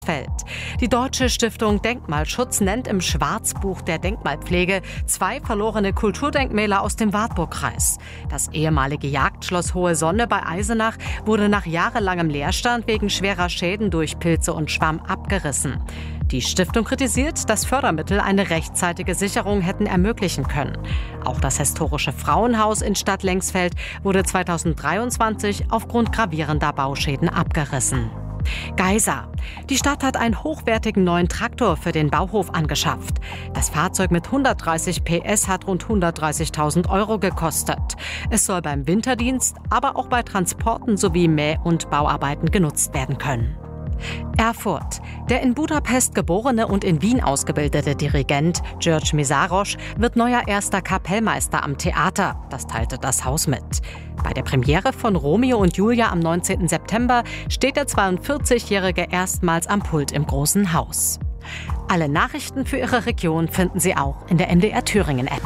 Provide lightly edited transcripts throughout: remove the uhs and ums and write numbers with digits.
Die Deutsche Stiftung Denkmalschutz nennt im Schwarzbuch der Denkmalpflege 2 verlorene Kulturdenkmäler aus dem Wartburgkreis. Das ehemalige Jagdschloss Hohe Sonne bei Eisenach wurde nach jahrelangem Leerstand wegen schwerer Schäden durch Pilze und Schwamm abgerissen. Die Stiftung kritisiert, dass Fördermittel eine rechtzeitige Sicherung hätten ermöglichen können. Auch das historische Frauenhaus in Stadt Lengsfeld wurde 2023 aufgrund gravierender Bauschäden abgerissen. Geisa. Die Stadt hat einen hochwertigen neuen Traktor für den Bauhof angeschafft. Das Fahrzeug mit 130 PS hat rund 130.000 € gekostet. Es soll beim Winterdienst, aber auch bei Transporten sowie Mäh- und Bauarbeiten genutzt werden können. Erfurt. Der in Budapest geborene und in Wien ausgebildete Dirigent György Mészáros wird neuer erster Kapellmeister am Theater. Das teilte das Haus mit. Bei der Premiere von Romeo und Julia am 19. September steht der 42-Jährige erstmals am Pult im Großen Haus. Alle Nachrichten für Ihre Region finden Sie auch in der MDR Thüringen App.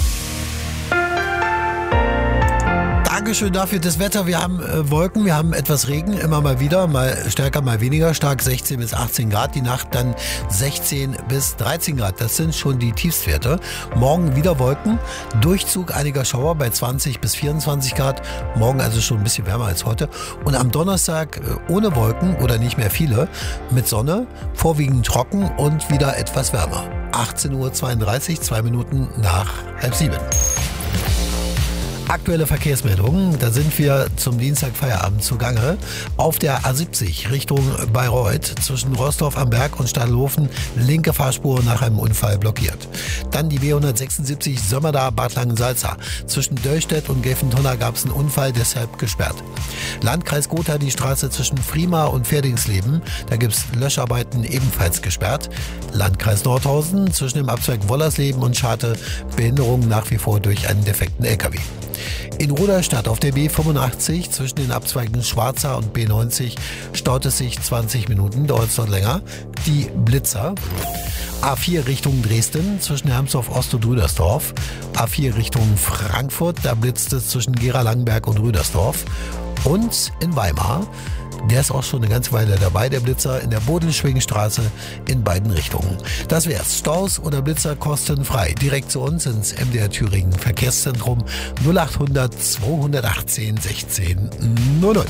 Dankeschön dafür. Das Wetter, wir haben Wolken, wir haben etwas Regen, immer mal wieder, mal stärker, mal weniger stark, 16 bis 18 Grad, die Nacht dann 16 bis 13 Grad, das sind schon die Tiefstwerte. Morgen wieder Wolken, Durchzug einiger Schauer bei 20 bis 24 Grad, morgen also schon ein bisschen wärmer als heute. Und am Donnerstag ohne Wolken oder nicht mehr viele, mit Sonne, vorwiegend trocken und wieder etwas wärmer. 18:32 Uhr, 2 Minuten nach 6:30. Aktuelle Verkehrsmeldungen, da sind wir zum Dienstagfeierabend zugange. Auf der A70 Richtung Bayreuth zwischen Roßdorf am Berg und Stadelhofen linke Fahrspur nach einem Unfall blockiert. Dann die B176 Sömmerda-Bad Langensalza. Zwischen Döllstedt und Gelfentonner gab es einen Unfall, deshalb gesperrt. Landkreis Gotha die Straße zwischen Frima und Pferdingsleben. Da gibt es Löscharbeiten ebenfalls gesperrt. Landkreis Nordhausen zwischen dem Abzweig Wollersleben und Scharte Behinderung nach wie vor durch einen defekten LKW. In Rudolstadt auf der B85 zwischen den Abzweigen Schwarzer und B90 staut es sich 20 Minuten, dauert es dort länger. Die Blitzer. A4 Richtung Dresden zwischen Hermsdorf Ost und Rüdersdorf. A4 Richtung Frankfurt, da blitzt es zwischen Gera-Langenberg und Rüdersdorf. Und in Weimar, der ist auch schon eine ganze Weile dabei, der Blitzer in der Bodenschwingenstraße in beiden Richtungen. Das wär's. Staus oder Blitzer kostenfrei. Direkt zu uns ins MDR Thüringen Verkehrszentrum 0800 218 16 00.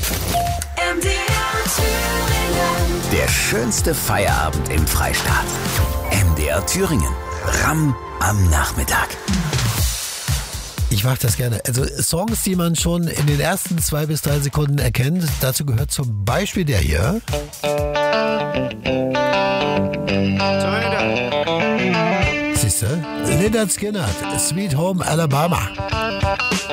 Der schönste Feierabend im Freistaat. MDR Thüringen. Ramm am Nachmittag. Ich mag das gerne. Also Songs, die man schon in den ersten 2 bis 3 Sekunden erkennt. Dazu gehört zum Beispiel der hier. Siehst du? Lynyrd Skynyrd, Sweet Home Alabama.